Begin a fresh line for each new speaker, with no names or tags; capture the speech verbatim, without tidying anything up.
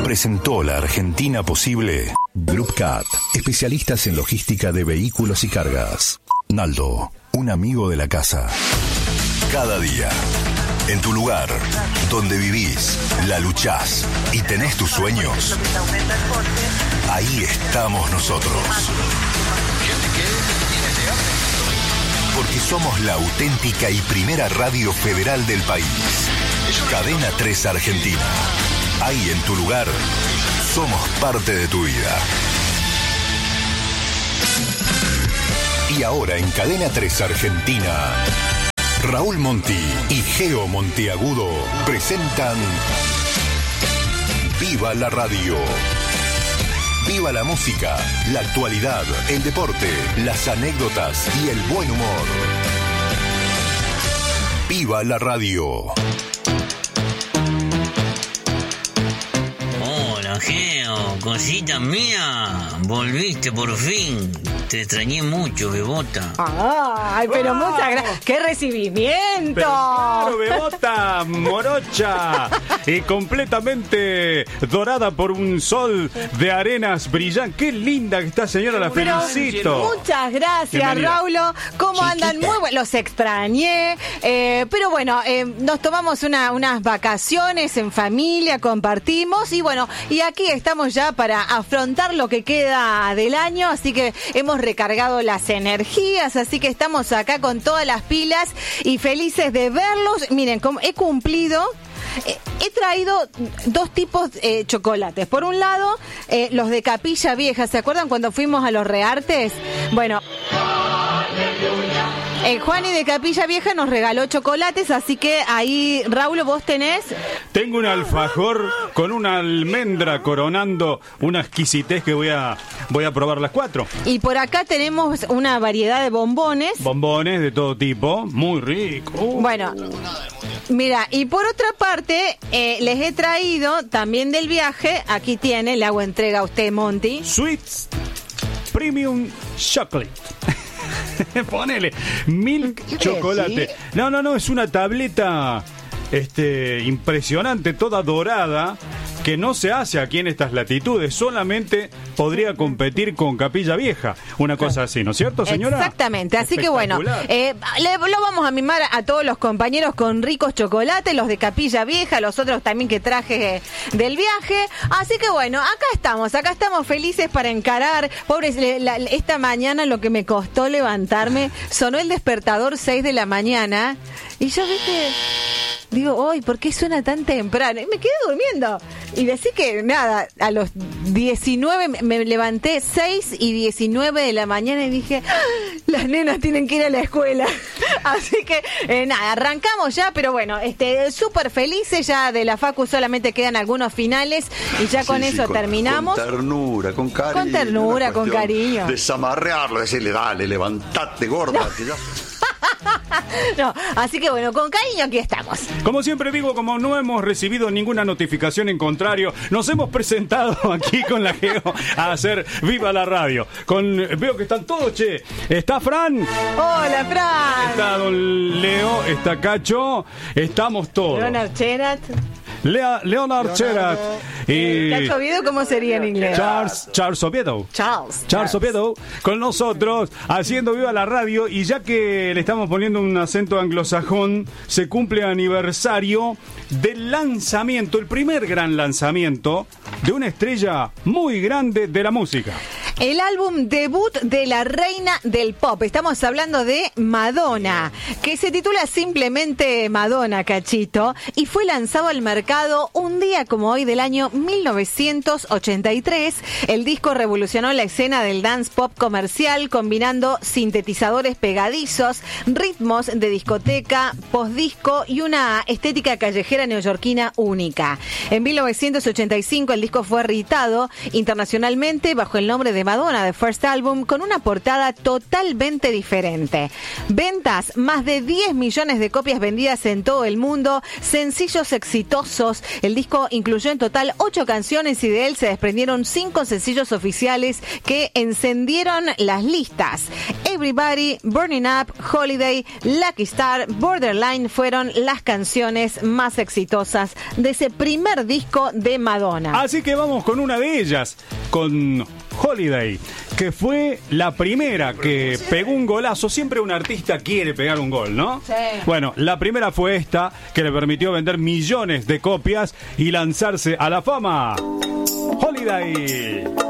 presentó la Argentina posible. Group Cat, especialistas en logística de vehículos y cargas. Naldo, un amigo de la casa. Cada día, en tu lugar, donde vivís, la luchás y tenés tus sueños, ahí estamos nosotros. Porque somos la auténtica y primera radio federal del país. Cadena tres Argentina. Ahí en tu lugar, somos parte de tu vida. Y ahora en Cadena tres Argentina, Raúl Monti y Geo Monteagudo presentan Viva la Radio. Viva la música, la actualidad, el deporte, las anécdotas y el buen humor. Viva la Radio.
Hola, Geo, cosita mía. Volviste por fin. Te extrañé mucho, Bebota.
Ay, pero
¡Wow!
muchas gracias. ¡Qué recibimiento!
Pero claro, Bebota, morocha y completamente dorada por un sol de arenas brillantes. Qué linda que está, señora, la
Pero
felicito.
muchas gracias,
Bienvenida.
Raulo. ¿Cómo
Chiquita.
andan? Muy buenos. Los extrañé. Eh, pero bueno, eh, nos tomamos una, unas vacaciones en familia, compartimos. Y bueno, y aquí estamos ya para afrontar lo que queda del año. Así que hemos recargado las energías. Así que estamos acá con todas las pilas y felices de verlos. Miren, como he cumplido. Eh, he traído dos tipos de eh, chocolates. Por un lado, eh, los de Capilla Vieja. ¿Se acuerdan cuando fuimos a los Reartes? Bueno, el Juani de Capilla Vieja nos regaló chocolates, así que ahí, Raúl, vos tenés.
Tengo un alfajor con una almendra coronando una exquisitez que voy a voy a probar las cuatro.
Y por acá tenemos una variedad de bombones.
Bombones de todo tipo, muy rico. Uh.
Bueno, mira, y por otra parte, eh, les he traído también del viaje. Aquí tiene, le hago entrega a usted, Monty.
Sweets Premium Chocolate. Ponele milk
¿Qué
chocolate.
decís?
No, no, no, es una tableta este impresionante, toda dorada, que no se hace aquí en estas latitudes, solamente podría competir con Capilla Vieja, una cosa así, ¿no es cierto, señora?
Exactamente, así que bueno,
Espectacular.
eh, le, lo vamos a mimar a todos los compañeros con ricos chocolates, los de Capilla Vieja, los otros también que traje del viaje, así que bueno, acá estamos, acá estamos felices para encarar. Pobres, le- la- esta mañana lo que me costó levantarme, sonó el despertador seis de la mañana, y yo, viste, digo, ¡ay, por qué suena tan temprano! Y me quedé durmiendo. Y decí que, nada, a los diecinueve me, me levanté seis y diecinueve de la mañana y dije, ¡ah! Las nenas tienen que ir a la escuela. Así que, eh, nada, arrancamos ya, pero bueno, este súper felices, ya de la Facu solamente quedan algunos finales y ya con
Sí, sí,
eso
con-
terminamos.
Con ternura, con cariño.
Con ternura,
una
con
cuestión
cariño.
Desamarrearlo, decirle, dale, levantate, gorda. Que ya...
No, así que bueno, con cariño aquí estamos.
Como siempre digo, como no hemos recibido ninguna notificación en contrario, nos hemos presentado aquí con la Geo a hacer Viva la Radio. Con, veo que están todos, che. Está Fran,
Hola, Fran.
está Don Leo, está Cacho, estamos todos.
Leonard Cherat.
Lea, Leonard Cherat y
¿Cacho Oviedo cómo sería en inglés?
Charles, Charles Oviedo.
Charles.
Charles Oviedo con nosotros haciendo Viva la Radio, y ya que le estamos poniendo un acento anglosajón, se cumple aniversario del lanzamiento, el primer gran lanzamiento de una estrella muy grande de la música.
El álbum debut de la reina del pop. Estamos hablando de Madonna, que se titula simplemente Madonna, Cachito, y fue lanzado al mercado un día como hoy del año mil novecientos ochenta y tres. El disco revolucionó la escena del dance pop comercial, combinando sintetizadores pegadizos, ritmos de discoteca, postdisco y una estética callejera neoyorquina única. En mil novecientos ochenta y cinco el disco fue reeditado internacionalmente bajo el nombre de Madonna, The First Album, con una portada totalmente diferente. Ventas, más de diez millones de copias vendidas en todo el mundo, sencillos exitosos. El disco incluyó en total ocho canciones y de él se desprendieron cinco sencillos oficiales que encendieron las listas. Everybody, Burning Up, Holiday, Lucky Star, Borderline fueron las canciones más exitosas de ese primer disco de Madonna.
Así que vamos con una de ellas, con Holiday, que fue la primera que pegó un golazo. Siempre un artista quiere pegar un gol, ¿no?
Sí.
Bueno, la primera fue esta, que le permitió vender millones de copias y lanzarse a la fama. Holiday.